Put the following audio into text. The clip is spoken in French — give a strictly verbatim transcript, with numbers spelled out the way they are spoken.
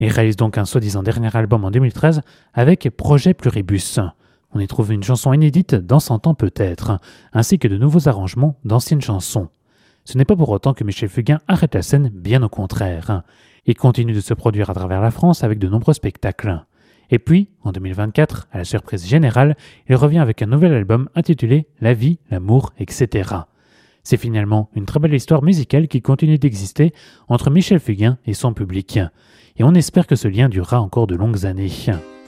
Il réalise donc un soi-disant dernier album en deux mille treize avec Projet Pluribus. On y trouve une chanson inédite dans cent ans peut-être, ainsi que de nouveaux arrangements d'anciennes chansons. Ce n'est pas pour autant que Michel Fugain arrête la scène, bien au contraire. Il continue de se produire à travers la France avec de nombreux spectacles. Et puis, en deux mille vingt-quatre, à la surprise générale, il revient avec un nouvel album intitulé La vie, l'amour, et cetera. C'est finalement une très belle histoire musicale qui continue d'exister entre Michel Fugain et son public. Et on espère que ce lien durera encore de longues années.